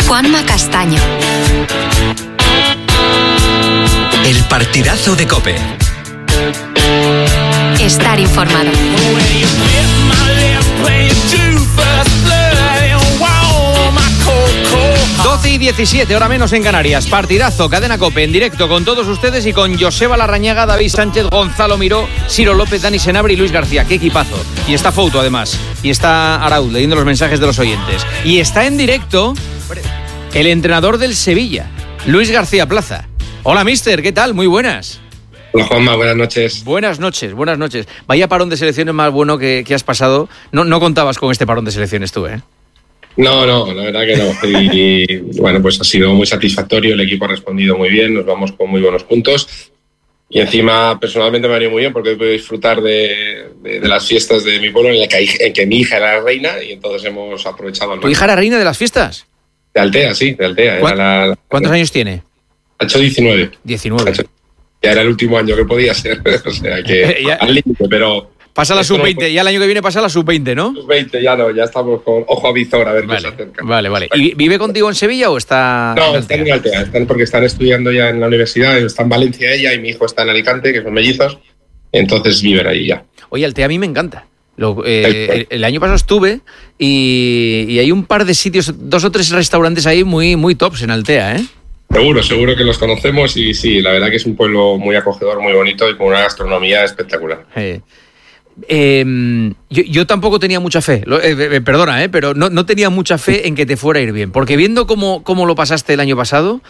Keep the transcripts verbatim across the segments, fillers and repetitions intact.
Juanma Castaño. El partidazo de COPE. Estar informado. doce y diecisiete, hora menos en Canarias. Partidazo, Cadena COPE, en directo con todos ustedes y con Joseba Larrañaga, David Sánchez, Gonzalo Miró, Ciro López, Dani Senabre y Luis García. ¡Qué equipazo! Y está Fouto, además. Y está Arauz, leyendo los mensajes de los oyentes. Y está en directo el entrenador del Sevilla, Luis García Plaza. Hola, mister, ¿qué tal? Muy buenas. Hola, Juanma, buenas noches. Buenas noches, buenas noches. Vaya parón de selecciones más bueno que, que has pasado. No, no contabas con este parón de selecciones tú, ¿eh? No, no, la verdad que no. Y, y bueno, pues ha sido muy satisfactorio, el equipo ha respondido muy bien, nos vamos con muy buenos puntos. Y encima, personalmente me ha venido muy bien porque he podido disfrutar de, de, de las fiestas de mi pueblo en, la que, en que mi hija era la reina y entonces hemos aprovechado al ¿Tu hija era reina de las fiestas? De Altea, sí, de Altea. ¿Cuántos, era la, ¿cuántos años tiene? Ha hecho diecinueve. diecinueve. Ya era el último año que podía ser, o sea que ya, al límite, pero... Pasa la sub veinte, no, ya el año que viene pasa la sub veinte, ¿no? sub veinte, ya no, ya estamos con ojo a visor a ver vale, qué se acerca. Vale, vale. ¿Y vive contigo en Sevilla o está...? No, en están en Altea, están porque están estudiando ya en la universidad, está en Valencia ella y mi hijo está en Alicante, que son mellizos, entonces viven ahí ya. Oye, Altea a mí me encanta. Lo, eh, el, el año pasado estuve y, y hay un par de sitios, dos o tres restaurantes ahí muy, muy tops en Altea, ¿eh? Seguro, seguro que los conocemos y sí, la verdad que es un pueblo muy acogedor, muy bonito y con una gastronomía espectacular. Eh, eh, yo, yo tampoco tenía mucha fe, lo, eh, eh, perdona, eh, pero no, no tenía mucha fe en que te fuera a ir bien, porque viendo cómo, cómo lo pasaste el año pasado,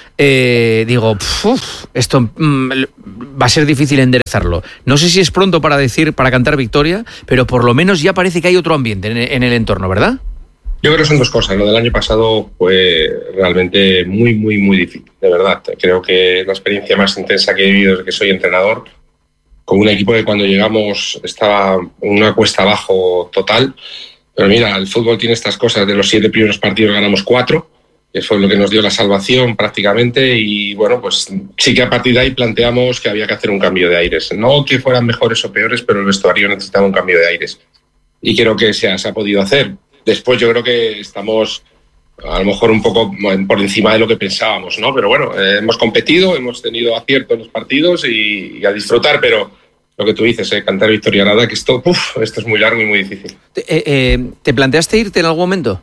eh, digo, uf, esto mm, va a ser difícil enderezarlo. No sé si es pronto para decir, para cantar victoria, pero por lo menos ya parece que hay otro ambiente en, en el entorno, ¿verdad? Yo creo que son dos cosas. Lo del año pasado fue realmente muy, muy, muy difícil, de verdad. Creo que es la experiencia más intensa que he vivido desde que soy entrenador, con un equipo que cuando llegamos estaba en una cuesta abajo total. Pero mira, el fútbol tiene estas cosas. De los siete primeros partidos ganamos cuatro, que fue lo que nos dio la salvación prácticamente. Y bueno, pues sí que a partir de ahí planteamos que había que hacer un cambio de aires. No que fueran mejores o peores, pero el vestuario necesitaba un cambio de aires. Y creo que se ha, se ha podido hacer. Después yo creo que estamos a lo mejor un poco por encima de lo que pensábamos, ¿no? Pero bueno, eh, hemos competido, hemos tenido acierto en los partidos y, y a disfrutar, pero lo que tú dices, eh, cantar victoria nada, que esto, uf, esto es muy largo y muy difícil. ¿Te, eh, ¿te planteaste irte en algún momento?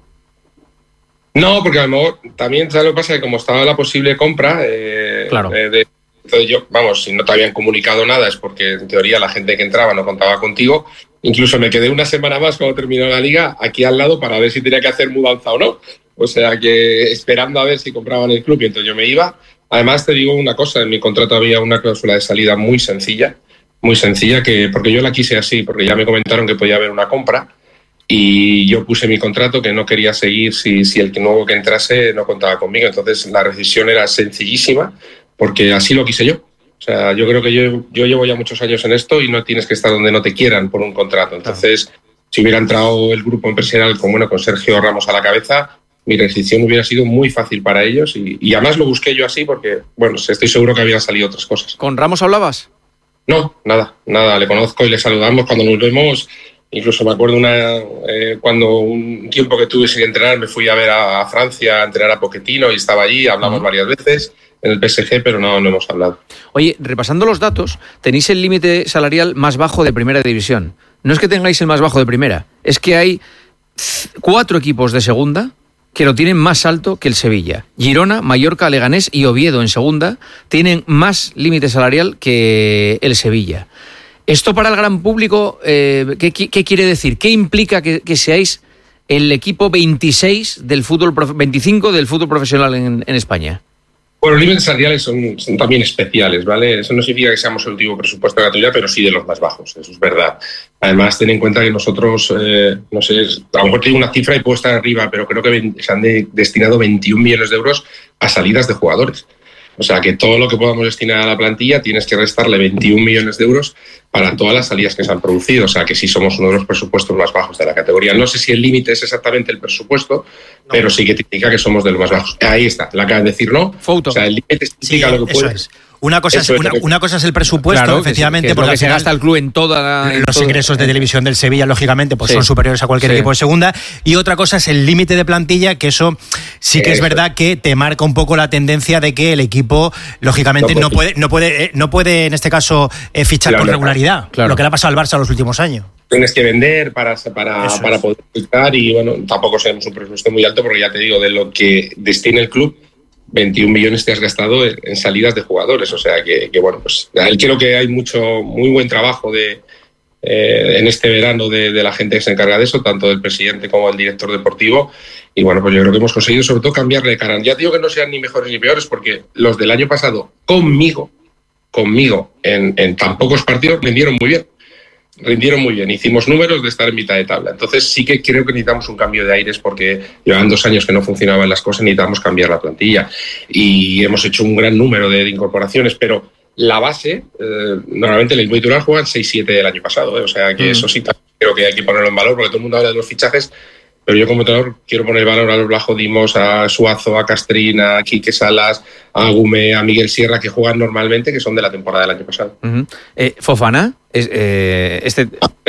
No, porque a lo mejor también, ¿sabes lo que pasa? Que como estaba la posible compra, eh, claro. eh, de, entonces yo, vamos, si no te habían comunicado nada es porque en teoría la gente que entraba no contaba contigo. Incluso me quedé una semana más cuando terminó la liga aquí al lado para ver si tenía que hacer mudanza o no. O sea que esperando a ver si compraban el club y entonces yo me iba. Además te digo una cosa, en mi contrato había una cláusula de salida muy sencilla, muy sencilla, que porque yo la quise así, porque ya me comentaron que podía haber una compra y yo puse en mi contrato que no quería seguir si, si el nuevo que entrase no contaba conmigo. Entonces la decisión era sencillísima porque así lo quise yo. O sea, yo creo que yo, yo llevo ya muchos años en esto y no tienes que estar donde no te quieran por un contrato. Entonces, claro, si hubiera entrado el grupo empresarial con, bueno, con Sergio Ramos a la cabeza, mi decisión hubiera sido muy fácil para ellos y, y además lo busqué yo así porque, bueno, estoy seguro que habían salido otras cosas. ¿Con Ramos hablabas? No, nada, nada. Le conozco y le saludamos cuando nos vemos. Incluso me acuerdo una eh, cuando un tiempo que tuve sin entrenar me fui a ver a, a Francia a entrenar a Pochettino y estaba allí, hablamos uh-huh. varias veces en el P S G, pero no, no hemos hablado. Oye, repasando los datos, tenéis el límite salarial más bajo de primera división. No es que tengáis el más bajo de primera, es que hay cuatro equipos de segunda que lo tienen más alto que el Sevilla. Girona, Mallorca, Leganés y Oviedo en segunda tienen más límite salarial que el Sevilla. Esto para el gran público, eh, ¿qué, ¿qué quiere decir? ¿Qué implica que, que seáis el equipo veintiséis del fútbol, veinticinco del fútbol profesional en, en España? Bueno, los límites salariales son, son también especiales, ¿vale? Eso no significa que seamos el último presupuesto de la tuya, pero sí de los más bajos, eso es verdad. Además, ten en cuenta que nosotros, eh, no sé, a lo mejor tengo una cifra y puedo estar arriba, pero creo que se han de, destinado veintiún millones de euros a salidas de jugadores. O sea, que todo lo que podamos destinar a la plantilla tienes que restarle veintiún millones de euros para todas las salidas que se han producido. O sea, que sí somos uno de los presupuestos más bajos de la categoría. No sé si el límite es exactamente el presupuesto, no, pero sí que te indica que somos de los más bajos. Ahí está, la acabas de decir, ¿no? Fouto. O sea, el límite significa sí, lo que puedes... Es. Una cosa, es, una, una cosa es el presupuesto, claro, efectivamente, que es, que es porque lo que se gasta el club en toda... En los todo, ingresos de televisión del Sevilla, lógicamente, pues sí. son superiores a cualquier sí. equipo de segunda. Y otra cosa es el límite de plantilla, que eso sí que eso. es verdad que te marca un poco la tendencia de que el equipo, lógicamente, no, no puede, no puede, no puede, en este caso, eh, fichar claro, con regularidad. Claro. Lo que le ha pasado al Barça en los últimos años. Tienes que vender para, para, para poder fichar y, bueno, tampoco tenemos un presupuesto muy alto porque ya te digo, de lo que destina el club, veintiún millones te has gastado en salidas de jugadores, o sea que, que bueno, pues creo que hay mucho, muy buen trabajo de eh, en este verano de, de la gente que se encarga de eso, tanto del presidente como del director deportivo, y bueno, pues yo creo que hemos conseguido sobre todo cambiarle de cara. Ya te digo que no sean ni mejores ni peores, porque los del año pasado conmigo, conmigo, en, en tan pocos partidos, rindieron muy bien. Rindieron muy bien, hicimos números de estar en mitad de tabla. Entonces sí que creo que necesitamos un cambio de aires porque llevan dos años que no funcionaban las cosas, necesitamos cambiar la plantilla y hemos hecho un gran número de, de incorporaciones, pero la base, eh, normalmente el equipo titular juegan seis siete del año pasado, ¿eh? O sea que mm. eso sí creo que hay que ponerlo en valor porque todo el mundo habla de los fichajes, pero yo como entrenador quiero poner valor a los Blajo Dimos, a Suazo, a Castrina, a Quique Salas, a Gume, a Miguel Sierra, que juegan normalmente, que son de la temporada del año pasado. Uh-huh. eh, Fofana, es, eh, este...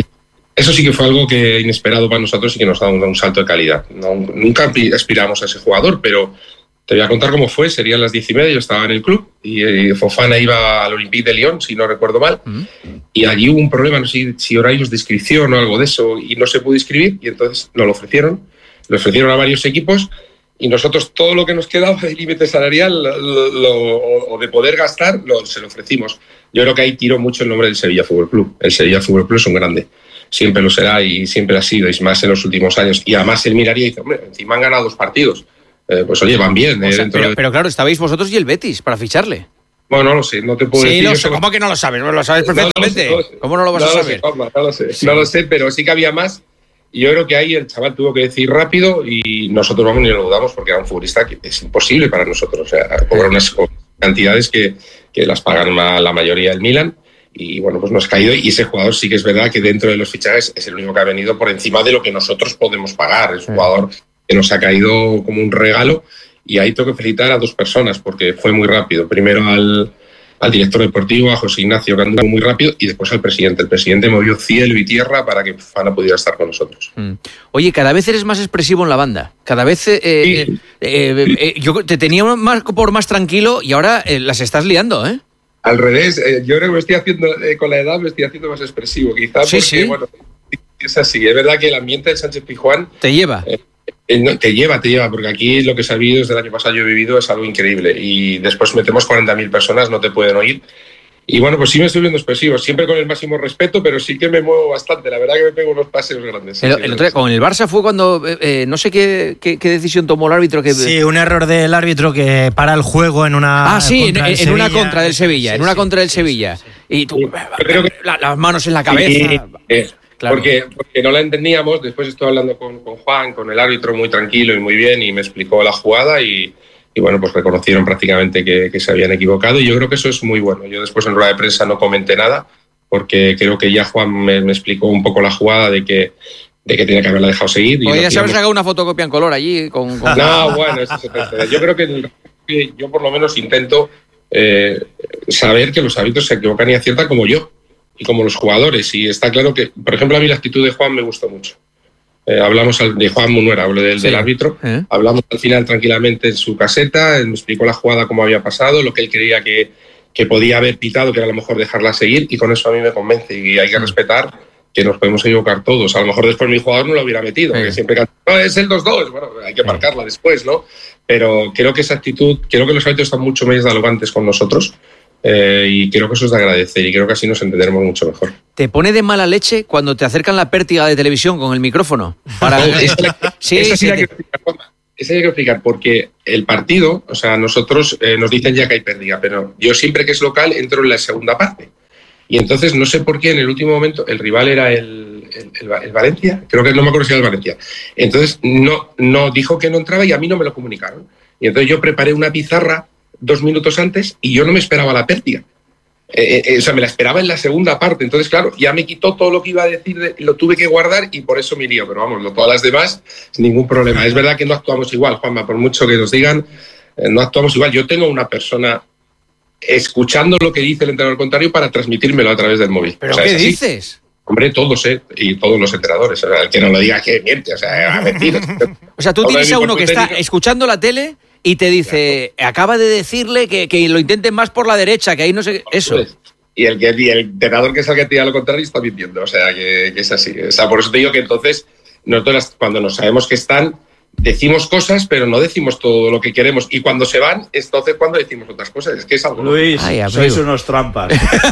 Eso sí que fue algo que inesperado para nosotros y que nos ha dado un salto de calidad. No, nunca aspiramos a ese jugador, pero te voy a contar cómo fue. Serían las diez y media, yo estaba en el club y eh, Fofana iba al Olympique de Lyon, si no recuerdo mal, uh-huh. y allí hubo un problema, no sé si horarios de inscripción o algo de eso, y no se pudo inscribir y entonces nos lo ofrecieron. Lo ofrecieron a varios equipos y nosotros todo lo que nos quedaba de límite salarial lo, lo, o de poder gastar lo, se lo ofrecimos. Yo creo que ahí tiró mucho el nombre del Sevilla Fútbol Club. El Sevilla Fútbol Club es un grande. Siempre lo será y siempre ha sido, y más en los últimos años. Y además él miraría y dice, hombre, encima han ganado dos partidos. Eh, pues oye, van bien. Eh, o sea, dentro pero, de... pero claro, estabais vosotros y el Betis para ficharle. Bueno, no lo sé, no te puedo sí, decir. Lo sé. ¿Cómo que no lo sabes? No lo sabes perfectamente. No, no lo sé, no lo sé. ¿Cómo no lo vas no a lo saber? Sé, Juanma, no lo sé, sí. no lo sé, pero sí que había más. Y yo creo que ahí el chaval tuvo que decir rápido y nosotros vamos ni lo dudamos porque era un futbolista que es imposible para nosotros. O sea, cobrar unas cantidades que, que las pagan la mayoría del Milan. Y bueno, pues nos ha caído y ese jugador sí que es verdad que dentro de los fichajes es el único que ha venido por encima de lo que nosotros podemos pagar. Es un jugador que nos ha caído como un regalo y ahí tengo que felicitar a dos personas porque fue muy rápido. Primero al, al director deportivo, a José Ignacio, que anduvo muy rápido, y después al presidente. El presidente movió cielo y tierra para que Fofana pudiera estar con nosotros. Mm. Oye, cada vez eres más expresivo en la banda. Cada vez eh, sí. eh, eh, eh, yo te tenía más, por más tranquilo y ahora eh, las estás liando, ¿eh? Al revés, eh, yo creo que me estoy haciendo, eh, con la edad me estoy haciendo más expresivo, quizás sí, porque, sí. bueno, es así. Es verdad que el ambiente del Sánchez Pizjuán te lleva. Eh, eh, no, te lleva, te lleva, porque aquí lo que se ha vivido desde el año pasado yo he vivido es algo increíble y después metemos cuarenta mil personas, no te pueden oír. Y bueno, pues sí me estoy viendo expresivo, siempre con el máximo respeto, pero sí que me muevo bastante. La verdad que me pego unos paseos grandes. El, el otro día, con el Barça fue cuando, eh, no sé qué, qué, qué decisión tomó el árbitro. Que... Sí, un error del árbitro que para el juego en una Ah, sí, en, en una contra del Sevilla, sí, en una contra del Sevilla. Sí, sí. Y tú, sí, creo que... la, las manos en la cabeza. Sí, eh, claro. porque, porque no la entendíamos, después estuve hablando con, con Juan, con el árbitro muy tranquilo y muy bien, y me explicó la jugada y... Y bueno, pues reconocieron prácticamente que, que se habían equivocado y yo creo que eso es muy bueno. Yo después en rueda de prensa no comenté nada porque creo que ya Juan me, me explicó un poco la jugada de que, de que tenía que haberla dejado seguir. Y Oye, ya se habéis sacado una fotocopia en color allí. Con, con... No, bueno, eso se trata. Yo creo que, que yo por lo menos intento eh, saber que los árbitros se equivocan y aciertan como yo y como los jugadores. Y está claro que, por ejemplo, a mí la actitud de Juan me gustó mucho. Eh, hablamos de Juan Munuera, hablo del, sí. del árbitro, ¿Eh? hablamos al final tranquilamente en su caseta, él me explicó la jugada, cómo había pasado, lo que él creía que, que podía haber pitado, que era a lo mejor dejarla seguir, y con eso a mí me convence, y hay que respetar que nos podemos equivocar todos. A lo mejor después mi jugador no lo hubiera metido, porque sí. siempre canta, no, es el dos dos, bueno, hay que marcarla después, ¿no? Pero creo que esa actitud, creo que los árbitros están mucho más dialogantes con nosotros, Eh, y creo que eso es de agradecer y creo que así nos entenderemos mucho mejor. ¿Te pone de mala leche cuando te acercan la pértiga de televisión con el micrófono? Para... no, esa, sí, esa sí, sí la te... quiero explicar, esa hay que explicar porque el partido, o sea, nosotros eh, nos dicen ya que hay pérdida, pero yo siempre que es local entro en la segunda parte y entonces no sé por qué en el último momento el rival era el, el, el, el Valencia, creo que no me acuerdo si era el Valencia, entonces no, no dijo que no entraba y a mí no me lo comunicaron y entonces yo preparé una pizarra dos minutos antes y yo no me esperaba la pérdida. Eh, eh, o sea, me la esperaba en la segunda parte. Entonces, claro, ya me quitó todo lo que iba a decir, de, lo tuve que guardar y por eso me lío. Pero vamos, lo, todas las demás, ningún problema. Es verdad que no actuamos igual, Juanma, por mucho que nos digan, eh, no actuamos igual. Yo tengo una persona escuchando lo que dice el entrenador contrario para transmitírmelo a través del móvil. ¿Pero o sea, qué dices? Hombre, todos, ¿eh? Y todos los entrenadores. O sea, el que no lo diga que miente, o sea, a mentir. O sea, tú tienes a uno que está escuchando la tele y te dice, claro, acaba de decirle que, que lo intenten más por la derecha, que ahí no sé... Eso. Y el, y el entrenador que salga a tirar lo contrario está mintiendo, o sea, que, que es así. O sea, por eso te digo que entonces, nosotros cuando nos sabemos que están, decimos cosas, pero no decimos todo lo que queremos. Y cuando se van, entonces cuando decimos otras cosas. Es que es algo... Luis, Ay, sois unos trampas.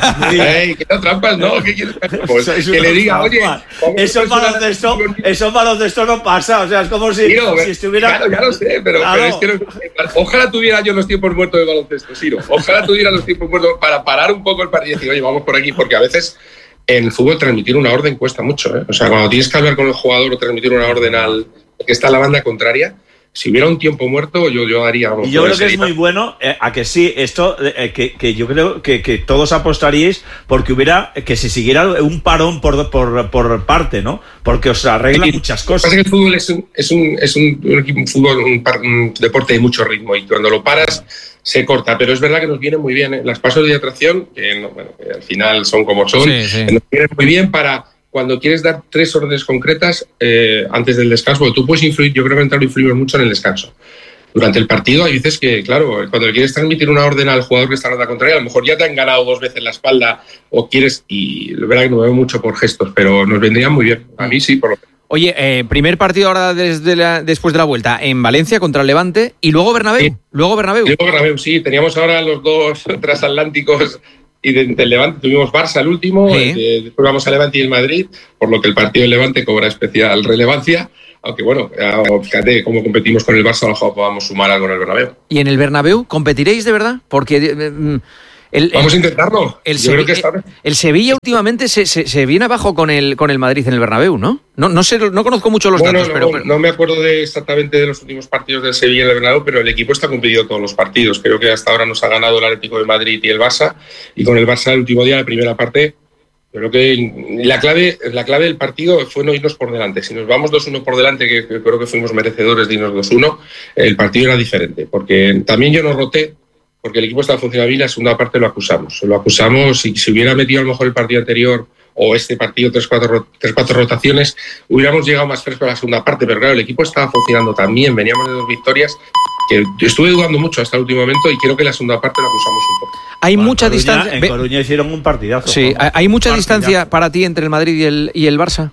Ey, ¿qué no trampas? No, ¿qué quieres? Pues que le diga, oye... Eso en baloncesto, eso en baloncesto no pasa. O sea, es como si, Ciro, si estuviera... Claro, ya lo sé, pero, claro. pero es que no, ojalá tuviera yo los tiempos muertos de baloncesto, Ciro. Ojalá tuviera los tiempos muertos para parar un poco el partido y decir, oye, vamos por aquí, porque a veces... En el fútbol transmitir una orden cuesta mucho, ¿eh? O sea, cuando tienes que hablar con el jugador o transmitir una orden al que está en la banda contraria, si hubiera un tiempo muerto, yo, yo haría... Y yo creo que es muy bueno, eh, a que sí, esto, eh, que, que yo creo que, que todos apostaríais porque hubiera, que se siguiera un parón por, por, por parte, ¿no? Porque os arregla sí, muchas cosas. Lo que pasa es que el fútbol es un, es un, es un, un, un, fútbol, un, un deporte de mucho ritmo y cuando lo paras se corta, pero es verdad que nos viene muy bien, ¿eh? Las pasos de atracción, que, no, bueno, que al final son como son, sí, sí. Nos vienen muy bien para cuando quieres dar tres órdenes concretas eh, antes del descanso, porque tú puedes influir, yo creo que entrar influimos mucho en el descanso. Durante el partido hay veces que, claro, cuando le quieres transmitir una orden al jugador que está en la contraria, a lo mejor ya te han ganado dos veces la espalda o quieres, y la verdad que no veo mucho por gestos, pero nos vendría muy bien. A mí sí, por lo menos. Oye, eh, primer partido ahora desde la, después de la vuelta en Valencia contra el Levante y luego Bernabéu. Sí. Luego Bernabéu. Luego Bernabéu, sí. Teníamos ahora los dos transatlánticos y del de Levante. Tuvimos Barça el último, sí. eh, después vamos a Levante y el Madrid, por lo que el partido del Levante cobra especial relevancia. Aunque bueno, fíjate cómo competimos con el Barça, ojalá podamos sumar algo en el Bernabéu. ¿Y en el Bernabéu competiréis de verdad? Porque... Eh, El, Vamos a intentarlo. El, Yo Sevilla, creo que está... el Sevilla últimamente se, se, se viene abajo con el, con el Madrid en el Bernabéu, ¿no? No, no sé, no conozco mucho los bueno, datos, no, pero, pero... no me acuerdo de exactamente de los últimos partidos del Sevilla en el Bernabéu, pero el equipo está competido todos los partidos. Creo que hasta ahora nos ha ganado el Atlético de Madrid y el Barça, y con el Barça el último día, la primera parte, creo que la clave, la clave del partido fue no irnos por delante. Si nos vamos dos uno por delante, que, que creo que fuimos merecedores de irnos dos uno, el partido era diferente, porque también yo no roté, porque el equipo estaba funcionando bien, la segunda parte lo acusamos. Lo acusamos y si hubiera metido a lo mejor el partido anterior o este partido tres cuatro, tres, cuatro rotaciones, hubiéramos llegado más fresco a la segunda parte, pero claro, el equipo estaba funcionando tan bien, veníamos de dos victorias, que estuve dudando mucho hasta el último momento y creo que la segunda parte lo acusamos un poco. Hay bueno, mucha Coruña, distancia... En Coruña hicieron un partidazo. Sí, ¿no? ¿Hay mucha distancia para ti entre el Madrid y el, y el Barça?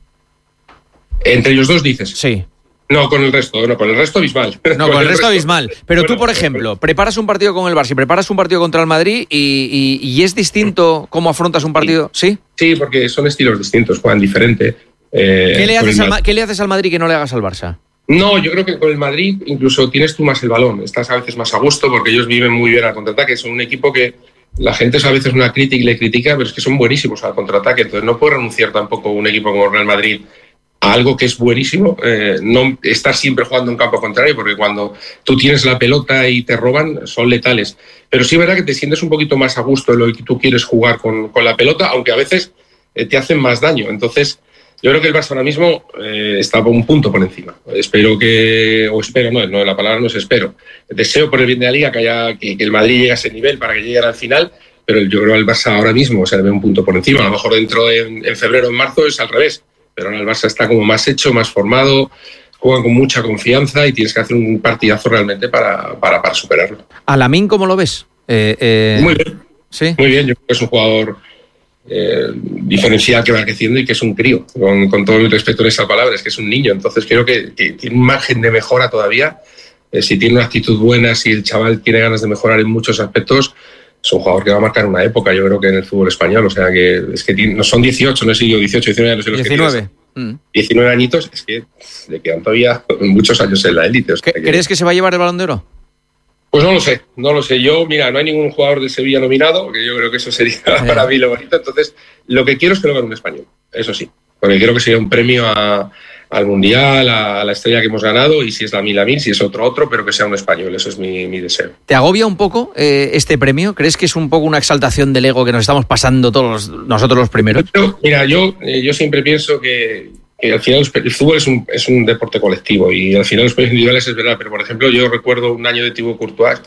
¿Entre ellos dos dices? Sí. No, con el resto, no, con el resto abismal. No, con, con el resto abismal. Pero bueno, tú, por ejemplo, preparas un partido con el Barça y preparas un partido contra el Madrid y, y, y es distinto cómo afrontas un partido, ¿sí? Sí, porque son estilos distintos, juegan diferente. Eh, ¿Qué, le haces al, ¿Qué le haces al Madrid que no le hagas al Barça? No, yo creo que con el Madrid incluso tienes tú más el balón, estás a veces más a gusto porque ellos viven muy bien al contraataque, son un equipo que la gente es a veces una crítica y le critica, pero es que son buenísimos al contraataque, entonces no puede renunciar tampoco un equipo como el Real Madrid a algo que es buenísimo, eh, no estar siempre jugando en campo contrario, porque cuando tú tienes la pelota y te roban, son letales. Pero sí es verdad que te sientes un poquito más a gusto en lo que tú quieres jugar con, con la pelota, aunque a veces eh, te hacen más daño. Entonces, yo creo que el Barça ahora mismo eh, está un punto por encima. Espero que, o espero, no, no la palabra no es espero. Deseo por el bien de la Liga que, haya, que, que el Madrid llegue a ese nivel para que llegue al final, pero yo creo que el Barça ahora mismo, o sea, ve un punto por encima. A lo mejor dentro de en, en febrero o en marzo es al revés. Pero ahora el Barça está como más hecho, más formado, juega con mucha confianza y tienes que hacer un partidazo realmente para, para, para superarlo. ¿A Lamine cómo lo ves? Eh, eh... Muy bien. ¿Sí? Muy bien, yo creo que es un jugador eh, diferencial que va creciendo y que es un crío, con, con todo mi respeto en esa palabra, es que es un niño, entonces creo que, que tiene un margen de mejora todavía. Eh, si tiene una actitud buena, si el chaval tiene ganas de mejorar en muchos aspectos, es un jugador que va a marcar una época, yo creo que en el fútbol español, o sea que es que tiene, no son dieciocho, no sé yo, dieciocho, diecinueve años. Los diecinueve. Que mm. diecinueve añitos, es que le quedan todavía muchos años en la élite. O sea que, ¿crees que se va a llevar el Balón de Oro? Pues no lo sé, no lo sé. Yo, mira, no hay ningún jugador de Sevilla nominado, que yo creo que eso sería eh. para mí lo bonito. Entonces, lo que quiero es que lo gane un español, eso sí, porque creo que sería un premio a... al Mundial, a la estrella que hemos ganado, y si es la Lamine Lamine, si es otro otro, pero que sea un español, eso es mi, mi deseo. ¿Te agobia un poco eh, este premio? ¿Crees que es un poco una exaltación del ego que nos estamos pasando todos los, nosotros los primeros? Pero, mira, yo, eh, yo siempre pienso que, que al final el fútbol es un, es un deporte colectivo y al final los premios individuales es verdad, pero por ejemplo yo recuerdo un año de Thibaut Courtois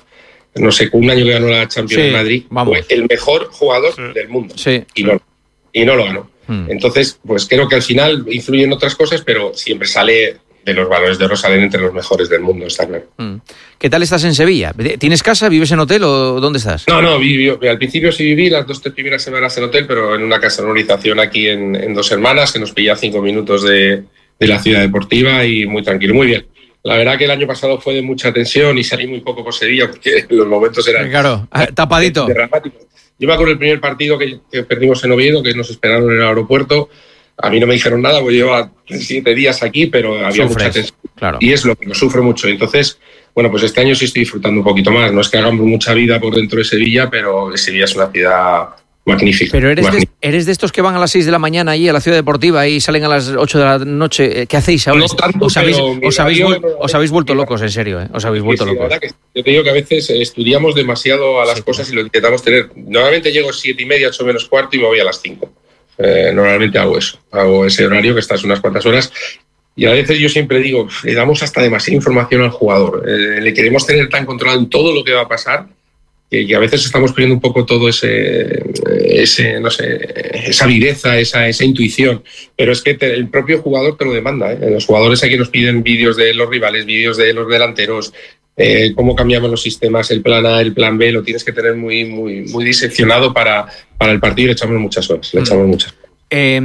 no sé, un año que ganó la Champions Sí, en Madrid, vamos. fue el mejor jugador sí. del mundo. Sí. Y no, y no lo ganó. Hmm. Entonces, pues creo que al final influyen otras cosas, pero siempre sale de los balones de oro, salen entre los mejores del mundo, está claro. ¿Qué tal estás en Sevilla? ¿Tienes casa? ¿Vives en hotel o dónde estás? No, no, viví, al principio sí viví las dos tres primeras semanas en hotel, pero en una casa de urbanización aquí en, en Dos Hermanas, que nos pilla cinco minutos de, de la ciudad deportiva y muy tranquilo, muy bien. La verdad que el año pasado fue de mucha tensión y salí muy poco por Sevilla porque los momentos eran... Claro, tapadito. Dramáticos. Yo me acuerdo el primer partido que, que perdimos en Oviedo, que nos esperaron en el aeropuerto. A mí no me dijeron nada, porque llevaba siete días aquí, pero había Sufres, mucha tensión. Claro. Y es lo que lo sufro mucho. Entonces, bueno, pues este año sí estoy disfrutando un poquito más. No es que hagamos mucha vida por dentro de Sevilla, pero Sevilla es una ciudad magnífica. Pero eres, magnífica. De, eres de estos que van a las seis de la mañana ahí a la ciudad deportiva y salen a las ocho de la noche. ¿Qué hacéis ahora? No tanto, os, habéis, os, habéis, no, os habéis vuelto locos, en serio, ¿eh? Os habéis vuelto sí, locos. La que yo te digo que a veces estudiamos demasiado a las sí, cosas sí. y lo intentamos tener. Normalmente llego siete y media, ocho menos cuarto y me voy a las cinco. Eh, normalmente hago eso, hago ese horario que estás unas cuantas horas y a veces yo siempre digo, le damos hasta demasiada información al jugador, eh, le queremos tener tan controlado en todo lo que va a pasar que, que a veces estamos perdiendo un poco todo ese, ese no sé, esa viveza, esa, esa intuición, pero es que te, el propio jugador te lo demanda, ¿eh? Los jugadores aquí nos piden vídeos de los rivales, vídeos de los delanteros, Eh, cómo cambiamos los sistemas, el plan A, el plan B, lo tienes que tener muy, muy, muy diseccionado para, para el partido y le echamos muchas horas, le echamos muchas. Eh,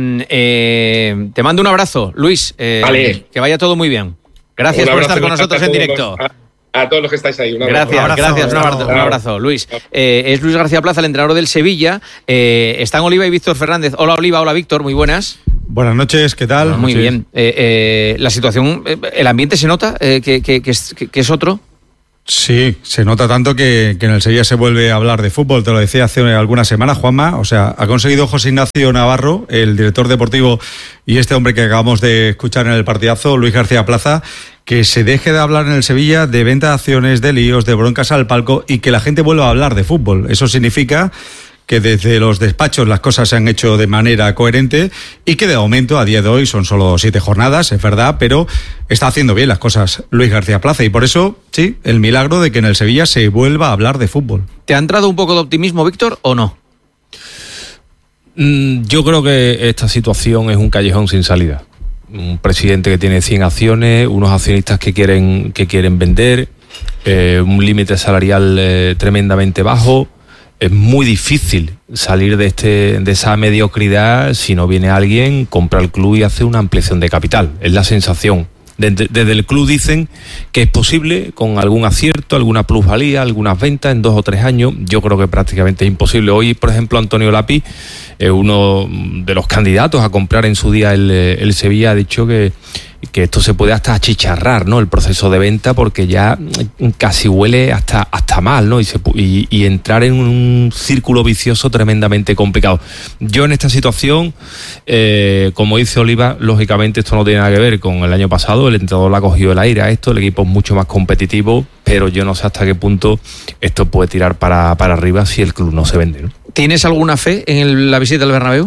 eh, te mando un abrazo, Luis, eh, vale. Que vaya todo muy bien. Gracias por estar con nosotros en directo. Los, a, a todos los que estáis ahí. Un gracias, un abrazo, gracias, un abrazo, un abrazo Luis. Eh, es Luis García Plaza, el entrenador del Sevilla. Eh, están Oliva y Víctor Fernández. Hola Oliva, hola Víctor, muy buenas. Buenas noches, ¿qué tal? Ah, muy sí. bien. Eh, eh, la situación, eh, el ambiente se nota eh, que, que, que, es, que, que es otro. Sí, se nota tanto que, que en el Sevilla se vuelve a hablar de fútbol, te lo decía hace algunas semanas, Juanma, o sea, ha conseguido José Ignacio Navarro, el director deportivo, y este hombre que acabamos de escuchar en el partidazo, Luis García Plaza, que se deje de hablar en el Sevilla de venta de acciones, de líos, de broncas al palco y que la gente vuelva a hablar de fútbol. Eso significa que desde los despachos las cosas se han hecho de manera coherente y que de momento, a día de hoy, son solo siete jornadas, es verdad, pero está haciendo bien las cosas Luis García Plaza y por eso, sí, el milagro de que en el Sevilla se vuelva a hablar de fútbol. ¿Te ha entrado un poco de optimismo, Víctor, o no? Yo creo que esta situación es un callejón sin salida. Un presidente que tiene cien acciones, unos accionistas que quieren, que quieren vender, eh, un límite salarial eh, tremendamente bajo. Es muy difícil salir de este de esa mediocridad si no viene alguien, compra el club y hace una ampliación de capital. Es la sensación. Desde, desde el club dicen que es posible con algún acierto, alguna plusvalía, algunas ventas en dos o tres años. Yo creo que prácticamente es imposible. Hoy, por ejemplo, Antonio Lapi, eh, uno de los candidatos a comprar en su día el, el Sevilla, ha dicho que que esto se puede hasta achicharrar, ¿no? El proceso de venta, porque ya casi huele hasta, hasta mal, ¿no? Y, se, y, y entrar en un círculo vicioso tremendamente complicado. Yo en esta situación, eh, como dice Oliva, lógicamente esto no tiene nada que ver con el año pasado, el entrenador le ha cogido el aire a esto, el equipo es mucho más competitivo, pero yo no sé hasta qué punto esto puede tirar para, para arriba si el club no se vende, ¿no? ¿Tienes alguna fe en el, la visita al Bernabéu?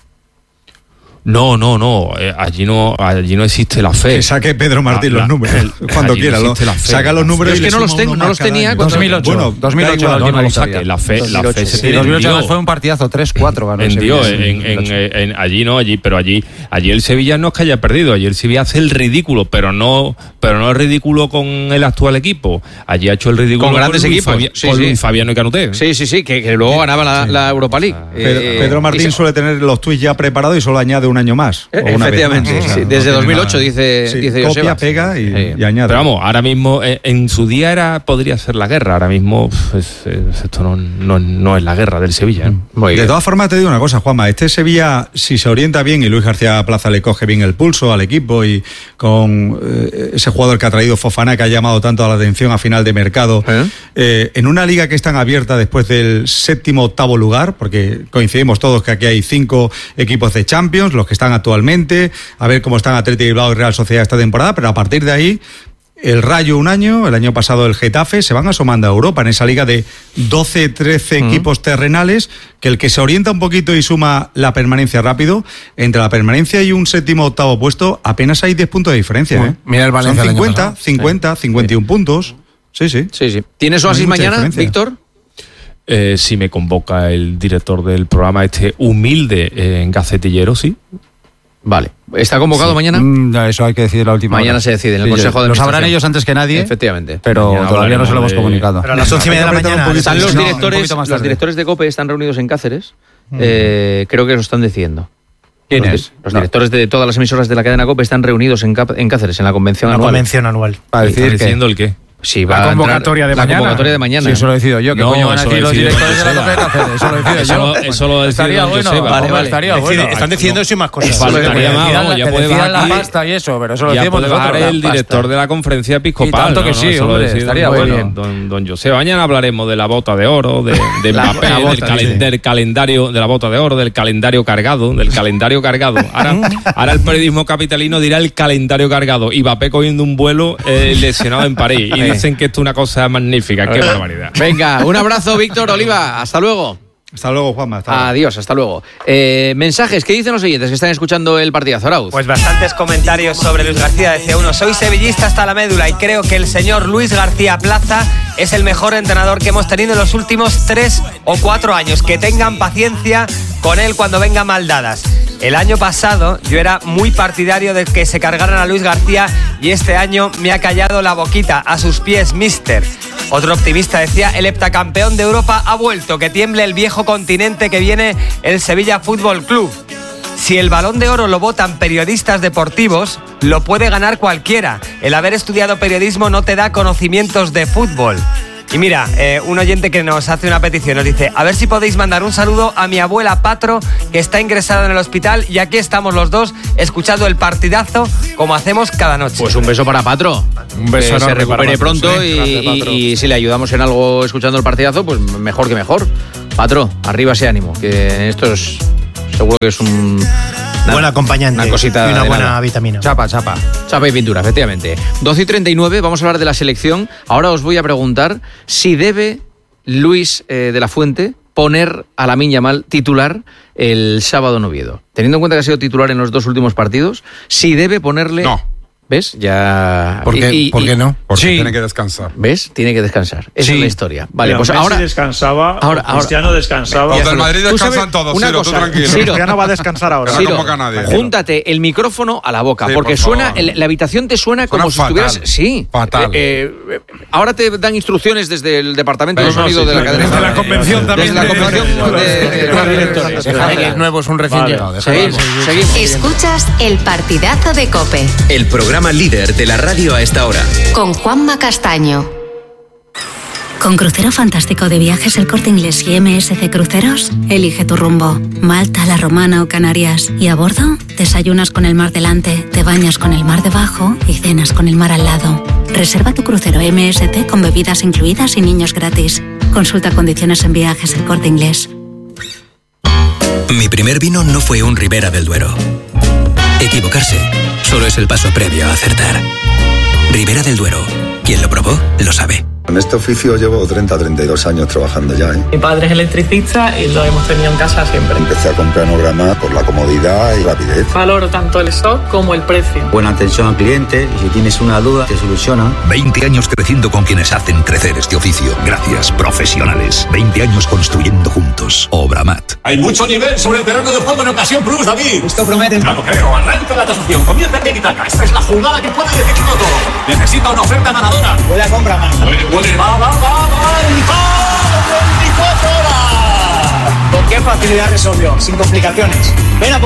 No, no, no, eh, allí no allí no existe la fe. Que saque Pedro Martín la, los números el, cuando quiera. No lo, saca los números. Es que no los tengo, no los tenía cuando dos mil ocho. Bueno, dos mil ocho igual, no, no lo saque. La fe, la fe se tiene. dos mil ocho fue un partidazo, tres cuatro ganó en el Dios, Sevilla. En, en, en, en, allí no, allí, pero allí, allí el Sevilla no es que haya perdido, allí el Sevilla hace el ridículo, pero no, pero no el ridículo con el actual equipo. Allí ha hecho el ridículo con grandes con equipos, Fabi, sí, con sí. Fabiano y Canuté. Sí, sí, sí, que, que luego ganaba la, sí. la Europa League. Pedro, eh, Pedro Martín se... suele tener los tuits ya preparados y solo añade un año más. Eh, o una efectivamente. Vez más, Sí, o sea, sí, desde no dos mil ocho dice, sí, dice copia, Joseba. pega y, sí. y añade. Pero vamos, ahora mismo en, en su día era podría ser la guerra, ahora mismo pues, esto no, no, no es la guerra del Sevilla. ¿eh? Muy de bien. todas formas te digo una cosa, Juanma, este Sevilla, si se orienta bien y Luis García Plaza le coge bien el pulso al equipo y con eh, ese jugador que ha traído Fofana, que ha llamado tanto a la atención a final de mercado, ¿Eh? Eh, en una liga que es tan abierta después del séptimo octavo lugar, porque coincidimos todos que aquí hay cinco equipos de Champions, los que están actualmente, a ver cómo están Athletic Bilbao y Real Sociedad esta temporada, pero a partir de ahí el Rayo un año, el año pasado el Getafe, se van asomando a Europa en esa liga de doce, trece uh-huh. equipos terrenales, que el que se orienta un poquito y suma la permanencia rápido, entre la permanencia y un séptimo octavo puesto apenas hay diez puntos de diferencia. Uh-huh. ¿eh? Mira el Valencia. Son cincuenta, cincuenta, sí. cincuenta y uno sí. puntos. Sí, sí. Sí, sí. ¿Tienes oasis mañana, Víctor? Eh, si me convoca el director del programa este humilde eh, en Gacetillero, sí. Vale. ¿Está convocado sí. mañana? Mm, eso hay que decidir la última Mañana hora. se decide en el sí, Consejo de Lo Administración. sabrán ellos antes que nadie. Efectivamente. Pero mañana todavía no se lo hemos de... comunicado. Pero a las once y media de la mañana. Están los no, directores, los los directores de COPE están reunidos en Cáceres. Mm. Eh, creo que lo están diciendo. ¿Quién los, es? Los no. directores de todas las emisoras de la cadena COPE están reunidos en, Cap en Cáceres, en la convención la anual. convención anual. Para decir que... diciendo el qué. Sí, va la a convocatoria entrar, de la mañana. convocatoria de mañana. Sí, eso lo decido yo. ¿Qué No, coño van a eso decir lo los decide directores de la Joseba. COPE de Cáceres? Eso lo decido Eso yo. lo- eso lo decide Estaría don bueno. Joseba. Vale, vale. Estaría Decide- bueno. están diciendo eso y más cosas. Eso Faltaría más, Decidan vamos, la- ya que puede decidan bajar la aquí. pasta y eso, pero eso lo Ya decimos puede nosotros. bajar el la director pasta. de la conferencia episcopal. Y tanto que ¿no? sí, Eso lo hombre, decide estaría don- bueno. Don, don José. Mañana hablaremos de la bota de oro, de, de La- Mbappé, la del, bota, calen- sí. del calendario, de la bota de oro, del calendario cargado, del calendario cargado. Ahora, ahora el periodismo capitalino dirá el calendario cargado. Y Mbappé cogiendo un vuelo eh, lesionado en París. Y dicen que esto es una cosa magnífica. Qué barbaridad. Venga, un abrazo, Víctor Oliva. Hasta luego. Hasta luego, Juanma. Hasta luego. Adiós, hasta luego. Eh, mensajes, ¿qué dicen los oyentes que están escuchando el partidazo, Arauz? Pues bastantes comentarios sobre Luis García. Decía uno, soy sevillista hasta la médula y creo que el señor Luis García Plaza es el mejor entrenador que hemos tenido en los últimos tres o cuatro años. Que tengan paciencia con él cuando venga mal dadas. El año pasado yo era muy partidario de que se cargaran a Luis García y este año me ha callado la boquita. A sus pies, mister. Otro optimista decía, el heptacampeón de Europa ha vuelto, que tiemble el viejo continente que viene el Sevilla Fútbol Club. Si el Balón de Oro lo votan periodistas deportivos, lo puede ganar cualquiera. El haber estudiado periodismo no te da conocimientos de fútbol. Y mira, eh, un oyente que nos hace una petición, nos dice, a ver si podéis mandar un saludo a mi abuela Patro, que está ingresada en el hospital, y aquí estamos los dos escuchando el partidazo como hacemos cada noche. Pues un beso para Patro. Un beso que se enorme recupere para Patro, pronto sí. y, Gracias, Patro. y- y si le ayudamos en algo escuchando el partidazo, pues mejor que mejor. Patro, arriba ese ánimo, que esto es seguro que es un... nada, Buen acompañante. Una cosita y una de buena nada. vitamina. Chapa, chapa. Chapa y pintura, efectivamente. doce y treinta y nueve, vamos a hablar de la selección. Ahora os voy a preguntar si debe Luis eh, de la Fuente poner a Lamine Yamal titular el sábado en Oviedo. Teniendo en cuenta que ha sido titular en los dos últimos partidos, si debe ponerle... No. ¿Ves? Ya... ¿Por qué, y- y- ¿por qué no? Porque Sí. tiene que descansar. ¿Ves? Tiene que descansar. Esa Sí. es la historia. Vale, Mira, pues Messi ahora... descansaba, ahora- ahora- Cristiano descansaba. Los del Madrid Tú sabes descansan todos, una Ciro, tú cosa, tranquilo. Ciro, Cristiano va a descansar ahora. Que no Ciro, convoca a nadie. júntate el micrófono a la boca, Sí, porque por suena, favor. el- la habitación te suena, Suena como si fatal. estuvieras... Sí. Fatal. Eh, eh, ahora te dan instrucciones desde el departamento de No, no, sonido sí, de la sí, cadena. desde la convención también Desde la de- convención de, de- de los directores. Deja que el nuevo es un recién Vale. llegado. deja Seguimos, que- seguimos. Escuchas el partidazo de COPE El programa líder de la radio a esta hora. con Juanma Castaño. Con Crucero Fantástico de Viajes El Corte Inglés y M S C Cruceros, elige tu rumbo. Malta, La Romana o Canarias. Y a bordo, desayunas con el mar delante, te bañas con el mar debajo y cenas con el mar al lado. Reserva tu crucero M S C con bebidas incluidas y niños gratis. Consulta condiciones en Viajes El Corte Inglés. Mi primer vino no fue un Ribera del Duero. Equivocarse solo es el paso previo a acertar. Ribera del Duero. Quien lo probó, lo sabe. En este oficio llevo treinta a treinta y dos años trabajando ya, ¿eh? Mi padre es electricista y lo hemos tenido en casa siempre. Empecé a comprar Nograma por la comodidad y rapidez. Valoro tanto el stock como el precio. Buena atención al cliente y si tienes una duda te solucionan. veinte años creciendo con quienes hacen crecer este oficio. Gracias, profesionales. veinte años construyendo juntos. Obramat. Hay mucho nivel sobre el terreno de juego en ocasión Plus, David. Esto promete. No lo creo. Arranca la tasación. Comienza en Tiki-Taka. Esta es la jugada que puede decidirlo todo. Necesita una oferta ganadora. Buena compra, más. Puede, puede. Va, va, va, va. veinticuatro horas. ¿Con qué facilidad resolvió? Sin complicaciones. Ven a